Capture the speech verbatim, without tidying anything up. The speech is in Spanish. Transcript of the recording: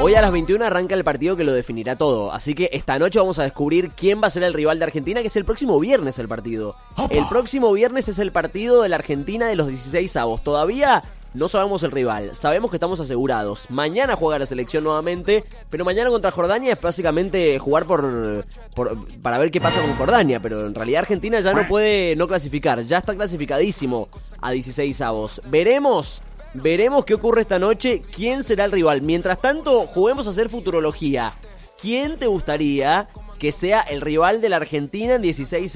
Hoy a las veintiuna arranca el partido que lo definirá todo. Así que esta noche vamos a descubrir quién va a ser el rival de Argentina, que es el próximo viernes el partido. El próximo viernes es el partido de la Argentina de los dieciséis avos. Todavía no sabemos el rival, sabemos que estamos asegurados. Mañana juega la selección nuevamente, pero mañana contra Jordania es básicamente jugar por, por para ver qué pasa con Jordania. Pero en realidad Argentina ya no puede no clasificar, ya está clasificadísimo a dieciséis avos. Veremos... Veremos qué ocurre esta noche, quién será el rival. Mientras tanto, juguemos a hacer futurología. ¿Quién te gustaría que sea el rival de la Argentina en dieciséis